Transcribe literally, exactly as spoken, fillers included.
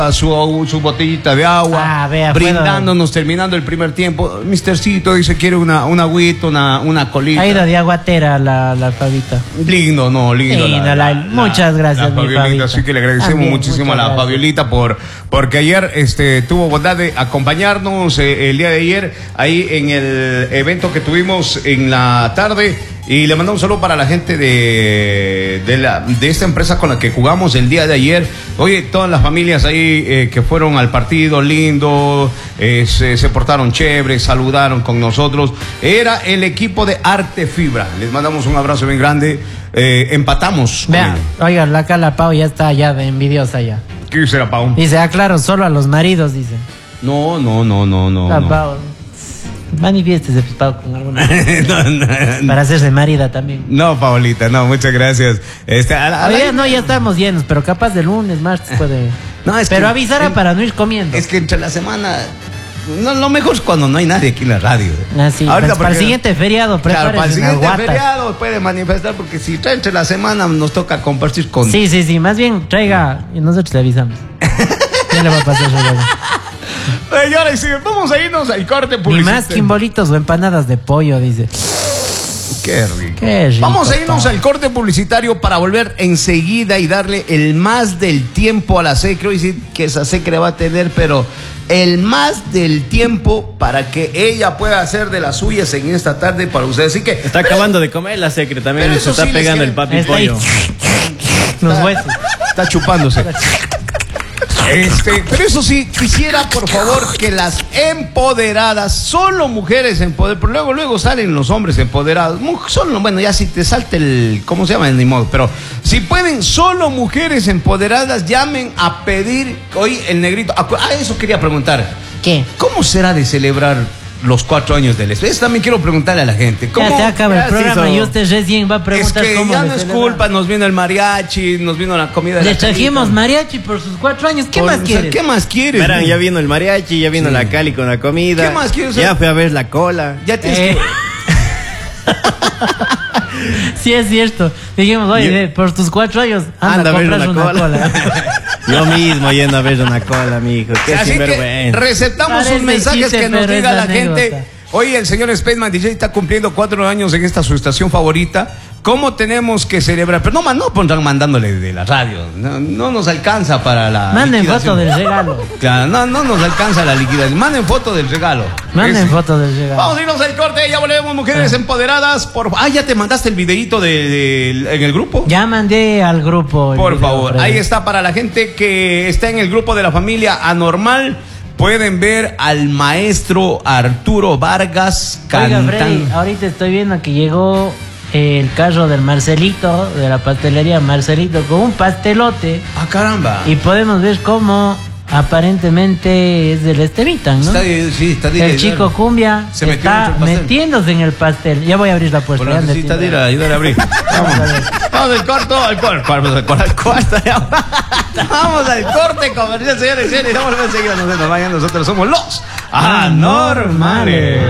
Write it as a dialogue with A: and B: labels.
A: Su, su botellita de agua,
B: ah, vea,
A: brindándonos, puedo... terminando el primer tiempo. Mistercito dice, quiere una, una agüita, una, una colita.
B: Ha ido de aguatera la, la Fabita.
A: Lindo, no, lindo.
B: lindo la, la, la, muchas gracias,
A: la
B: mi Fabiolita.
A: Así que le agradecemos También, muchísimo a la gracias. Fabiolita por, porque ayer este, tuvo bondad de acompañarnos eh, el día de ayer ahí en el evento que tuvimos en la tarde. Y le mandamos un saludo para la gente de, de, la, de esta empresa con la que jugamos el día de ayer. Oye, todas las familias ahí eh, que fueron al partido, lindo, eh, se, se portaron chéveres, saludaron con nosotros. Era el equipo de Arte Fibra. Les mandamos un abrazo bien grande. Eh, empatamos.
B: Vean, oiga, la Cala Pau ya está allá de envidiosa ya.
A: ¿Qué dice la Pau?
B: Dice, ah, claro, solo a los maridos, dice.
A: No, no, no, no, no.
B: La
A: no.
B: Pau. Manifiéstese, pues, Pau, con alguna no, no, para hacerse marida también.
A: No, Paulita, no, muchas gracias. Este, a la, a la...
B: Oye, no, ya estamos llenos, pero capaz de lunes, martes puede.
A: No, es
B: pero
A: que,
B: avisará
A: en,
B: para no ir comiendo.
A: Es que entre la semana, no, lo mejor es cuando no hay nadie aquí en la radio.
B: Ah, sí, pues, para el siguiente feriado,
A: claro, para el siguiente feriado puede manifestar, porque si trae entre la semana nos toca compartir con.
B: Sí, sí, sí, más bien traiga y nosotros le avisamos. Ya le va a pasar eso luego.
A: Señores, vamos a irnos al corte publicitario.
B: Ni más quimbolitos o empanadas de pollo, dice.
A: Qué rico.
B: Qué rico.
A: Vamos a irnos al corte publicitario para volver enseguida y darle el más del tiempo a la Secre. Hoy sí que esa Secre va a tener, pero el más del tiempo para que ella pueda hacer de las suyas en esta tarde para ustedes. Así que
C: está acabando de comer la Secre también. Se está sí pegando el papi
B: está
C: pollo.
B: Los huesos.
A: Está chupándose. Este, pero eso sí, quisiera por favor que las empoderadas, solo mujeres empoderadas, pero luego, luego salen los hombres empoderados, solo, bueno, ya si te salta el, ¿cómo se llama? Ni modo, pero si pueden, solo mujeres empoderadas, llamen a pedir, hoy el negrito, ah, eso quería preguntar.
B: ¿Qué?
A: ¿Cómo será de celebrar los cuatro años del estrés? Eso también quiero preguntarle a la gente. ¿Cómo?
B: Ya se acaba el programa y usted recién va a preguntar
A: es que
B: cómo
A: ya no es culpa, nos vino el mariachi, nos vino la comida de
B: Le
A: la
B: trajimos Calita. Mariachi por sus cuatro años. ¿Qué
A: por,
B: más quieres?
A: O sea, ¿qué más quieres?
C: Verán, ya vino el mariachi, ya vino sí. la Cali con la comida.
A: ¿Qué más quieres?
C: Ya fui a ver la cola.
A: Ya tienes
B: eh. Sí, es cierto. Dijimos, oye, yo, por tus cuatro años, anda, anda a ver una, una cola. cola.
C: Yo mismo yendo a ver una cola, mijo. Qué
A: Así
C: sinvergüenza.
A: Que receptamos sus mensajes chiste, que nos diga la anécdota. Gente. Hoy el señor Spaceman D J está cumpliendo cuatro años en esta su estación favorita. ¿Cómo tenemos que celebrar? Pero no, no pondrán mandándole de la radio. No, no nos alcanza para la
B: Manden foto del regalo.
A: Claro, no, no nos alcanza la liquidación. Manden foto del regalo.
B: Manden foto del regalo.
A: Vamos a irnos al corte. Ya volvemos, mujeres ah. empoderadas. Por... Ah, ya te mandaste el videíto de, de, en el grupo.
B: Ya mandé al grupo.
A: Por favor, ahí está para la gente que está en el grupo de la familia Anormal. Pueden ver al maestro Arturo Vargas cantando.
B: Ahorita estoy viendo que llegó el carro del Marcelito, de la pastelería Marcelito, con un pastelote.
A: Ah, caramba.
B: Y podemos ver cómo aparentemente es del Estevitan, ¿no?
A: Está, sí, está
B: el chico cumbia
A: se
B: está metiéndose en el pastel. Ya voy a abrir la puerta.
A: Bueno, necesita de ir a ayudar a abrir. Vamos, vamos al corto, al cuarto, al cuarto. Vamos al corte comercial, señores y señores. Vamos a seguir nosotros. Nosotros somos los Anormales.